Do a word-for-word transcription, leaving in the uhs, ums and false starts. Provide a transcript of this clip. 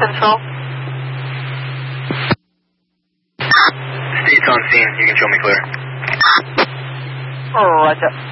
Central. State's on scene. You can show me clear. Oh, roger.